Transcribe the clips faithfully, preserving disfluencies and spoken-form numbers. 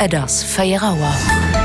Et ass Féierauer.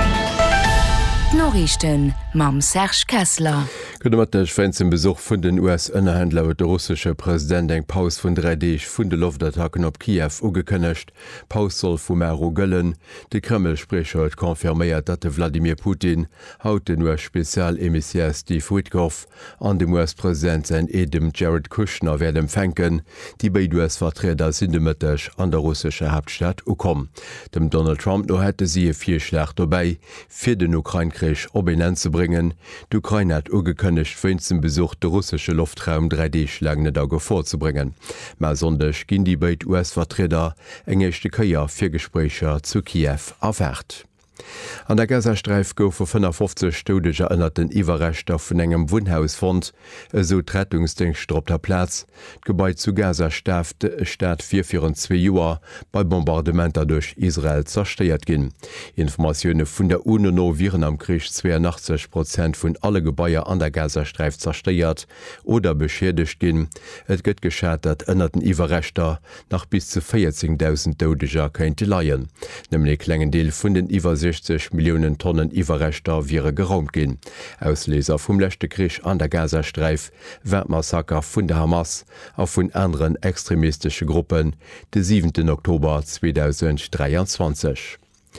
Norrichten mam Serge Kessler. Gënnemmertech fën zum Besuch vun den U S-Ënnerhändler huet de russische Präsident eng Paus vun drei Deeg vun de Luftattacken op Kiew ugekënnecht. Paus soll vum Märo gëllen. De Kreml-Sprecher huet konfirméiert, dat de Wladimir Putin haut den U S-Spezialemissaire Steve Witkoff an dem U S-Präsident sein Edem Jared Kushner werden empfänken, die bei U S-Vertreter sindemëttech an der russische Hauptstadt ukom. Dem Donald Trump no hätte sie e Vierschlag dabei, fir den Ukraine-Krich op ihn zu bringen. D'Ukraine hat ugekënnecht fën zum Besuch de russische Luftraum drei D-Schlägne Dauge vorzubringen. Ma sondech ginn die beit U S-Vertreter engechte Kaier fir Gesprächer zu Kiew erwärt. An der Gazastreif goufe fünfundfünfzig Todeger ënnerten Iwerrechter vun engem Wohnhausfond, eso Rettungsdienst op der Platz. D'Gebäit zu Gaza staft staat vier vun zwei Joer bei Bombardementer durch Israel zersteiert ginn. Informationoune vun der UNO viren am Krich zweiundachtzig Prozent vun alle Gebäier an der Gazastreif zersteiert oder beschädigt ginn. Et gëtt geschat, dat ënnerten Iwerrechter nach bis zu vierzehntausend Todeger kënnte leien. Nämlich klengen Deel vun den iwwer sechzig Millionen Tonnen Iwerrechter wiere geraumt ginn. Ausleser vum lächte Krich an der Gazastreif, Weltmassaker vun der Hamas a vun anderen extremistische Gruppen de siebenten Oktober zweitausenddreiundzwanzig.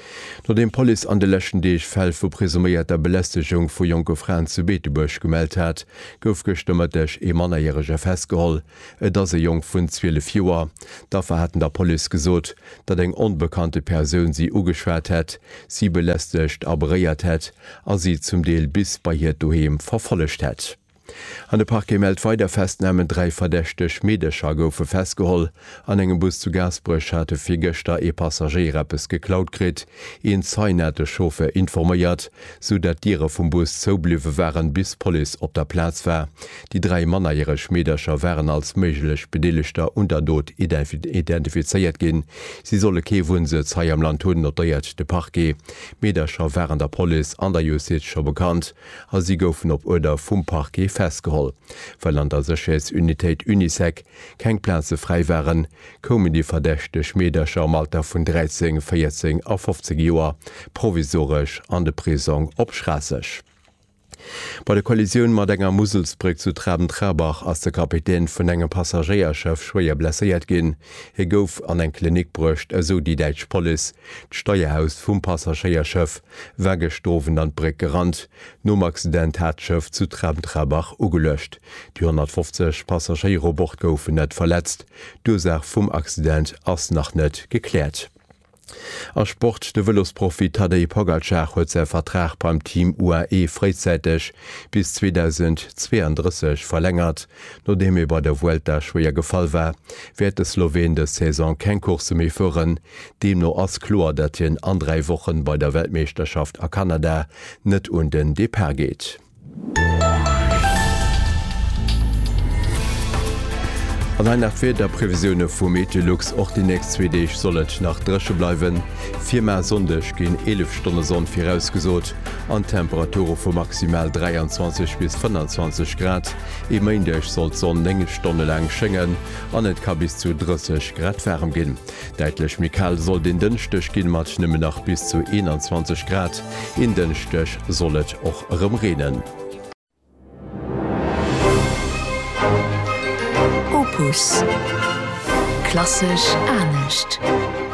No dem Poli an de lächen Deeg fäll vu presumierter Belästigung vu Jonke Fraen zu Beetebusch gemeldt hat, gouf gestëmmertech e mannerjährige festgeholl, et dat se Jong vun zwölf Joer. Dafür hatten der Poli gesot, dat eng unbekannte Persoun sie ugeschwert hett, sie belästigt aberéiert hett, as sie zum Deel bis bei hier doheem verfollecht hett. An de Parke meldt weiter festnamen drei verdächteg Medescher goufe festgeholl. An engem Bus zu Gasbrech hatte fir Gëchter e Passagierreppes geklaut krit, en Zeinette Schofe informéiert, so dat Diere vum Bus zoubliwe waren bis Poli op der Platz war. Die drei mannerjere Schmederscher wären als méiglech Bedeligter unter Dod identifizeiert ginn. Sie solle Kewunse zei am Land hunn notiert de Parke. Mederscher wären der Poli an der Justiz scho bekannt, as sie goufen op oder vum Parke festgeholl. Weil an der Sechesunität Unisec keng Plaze frei wären, kommen die verdächte Schmederscher am Alter vun dreizehn, vierzehn a fünfzig Joer provisorisch an de Prison opschrassech. Bei der Kollision mat enger Muselsbrig zu Traben-Trabach ass der Kapitän vun engem Passagierchef schwéier blessiert ginn. He gouf an eng Klinik bruecht eso die Deitsch Poli, d'Steuerhaus vum Passagierchef, wär gestoven an Brig gerannt, nom Accident hatschëf zu Traben-Trabach ugelöscht. Die hundertfünfzig Passagierrobocht goufen net verletzt, d'Ursach vum Accident ass nach net geklärt. A Sport de Wëllosprofi Tadej Pogačar huet se Vertrag beim Team U A E freizeitig bis zweitausendzweiunddreißig verlängert, nodem e bei der Vuelta schwéier gefall war, werd de Slowen de Saison ken Kurse méi führen, dem no ass klar, dat hien an drei Wochen bei der Weltmeisterschaft a Kanada net un den Depart geht. An einer fir der Prävisionune vum Meteorlux och die nächst zwei Deeg sollet nach Dresche bleiwen. Viermal sondech ginn elf Stunden Sonn firausgesot, an Temperature vu maximal dreiundzwanzig bis fünfundzwanzig Grad. E méindech sollt sonn enge Stunde lang schenngen, an net ka bis zu dreißig Grad wärm ginn. Deitlech Mikal soll den Dënchtech ginn mat nëmme nach bis zu einundzwanzig Grad. In den Stöch sollet och ëm renen. Opus. Klassisch ernst.